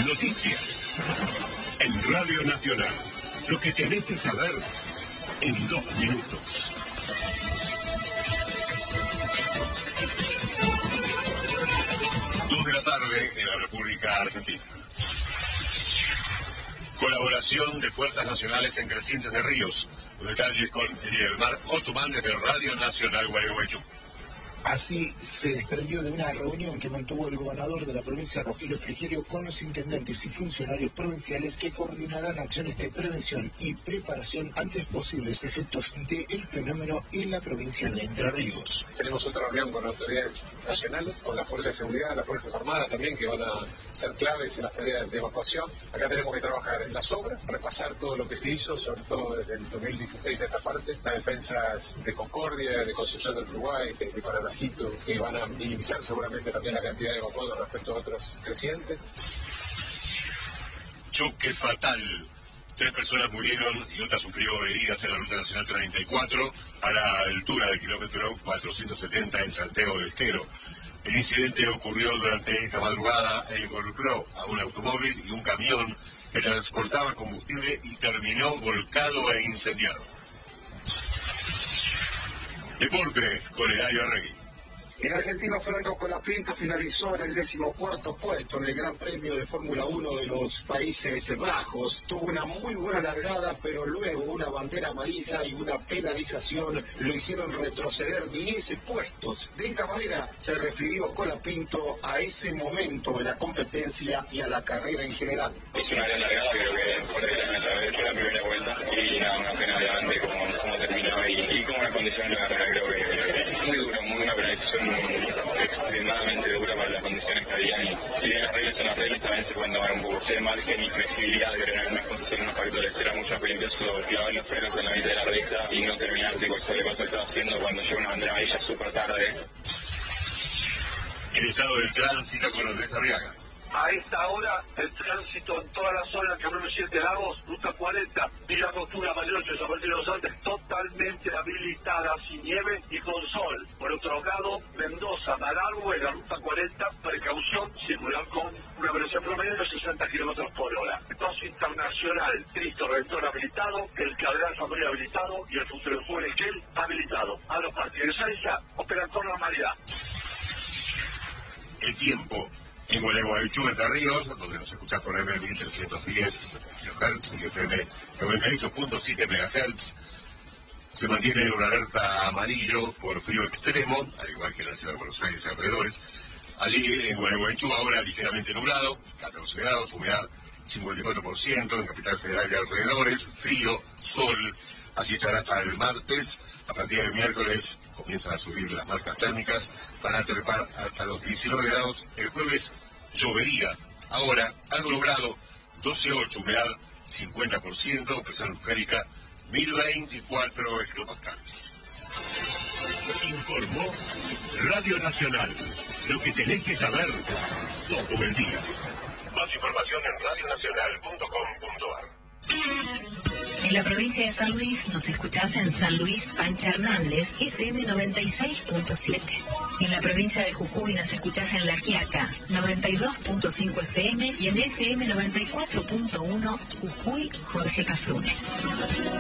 Noticias en Radio Nacional. Lo que tenés que saber en 2 minutos. Dos de la tarde en la República Argentina. Colaboración de fuerzas nacionales en Crecientes de Ríos. Los detalles con Elmar Otomán desde Radio Nacional Gualeguaychú. Así se desprendió de una reunión que mantuvo el gobernador de la provincia, Rogelio Frigerio, con los intendentes y funcionarios provinciales que coordinarán acciones de prevención y preparación ante posibles efectos del fenómeno en la provincia de Entre Ríos. Tenemos otra reunión con autoridades nacionales, con las fuerzas de seguridad, las fuerzas armadas también, que van a ser claves en las tareas de evacuación. Acá tenemos que trabajar en las obras, repasar todo lo que se hizo, sobre todo desde el 2016 a esta parte, las defensas de Concordia, de Concepción del Uruguay, de Paraná, que van a minimizar seguramente también la cantidad de evacuados respecto a otros crecientes. Choque fatal. 3 personas murieron y otra sufrió heridas en la Ruta Nacional 34 a la altura del kilómetro 470 en Santiago del Estero. El incidente ocurrió durante esta madrugada e involucró a un automóvil y un camión que transportaba combustible y terminó volcado e incendiado. Deportes con Eladio Arregui. El argentino Franco Colapinto finalizó en el 14º puesto en el Gran Premio de Fórmula 1 de los Países Bajos. Tuvo una muy buena largada, pero luego una bandera amarilla y una penalización lo hicieron retroceder 10 puestos. De esta manera se refirió Colapinto a ese momento de la competencia y a la carrera en general. Hice una gran largada, creo que fue la primera vuelta y nada, una pena obviamente cómo terminó y cómo la condición de la carrera. Creo que muy dura, muy una penalización extremadamente dura para las condiciones que había, y si bien las reglas son las reglas, también se pueden tomar un poco de margen y flexibilidad, que en algunas cosas son unos factores. Era mucho más peligroso clavar los frenos en la mitad de la reja y no terminar de cualquier sobrepaso que estaba haciendo cuando llegó una bandera amarilla súper tarde. El estado del tránsito con Andrés Arriaga. A esta hora, el tránsito en toda la zona del Camino 7 Lagos, Ruta 40, Villa Costura, Bariloche, San Martín de los Andes, totalmente habilitada, sin nieve y con sol. Por otro lado, Mendoza, Malargüe, la Ruta 40, precaución, circular con una velocidad promedio de 60 kilómetros por hora. Paso internacional, Cristo Redentor habilitado, el Catedral Familia habilitado y el Futuro Joven Esquel habilitado. A los partidos de Saiza operan con normalidad. El tiempo. En Gualeguaychú, Entre Ríos, donde nos escuchás por M 1310 kHz y FM 98.7 MHz, se mantiene una alerta amarillo por frío extremo, al igual que en la ciudad de Buenos Aires y alrededores. Allí en Gualeguaychú ahora ligeramente nublado, 14 grados, humedad 54%, en Capital Federal y alrededores, frío, sol. Así estará hasta el martes. A partir del miércoles comienzan a subir las marcas térmicas para trepar hasta los 19 grados. El jueves llovería. Ahora, algo nublado, 12.8, humedad 50%, presión atmosférica 1024 hectopascales. Informó Radio Nacional. Lo que tenés que saber todo el día. Más información en radionacional.com.ar. En la provincia de San Luis nos escuchás en San Luis Pancha Hernández, FM 96.7. En la provincia de Jujuy nos escuchás en La Quiaca, 92.5 FM y en FM 94.1 Jujuy Jorge Cafrune.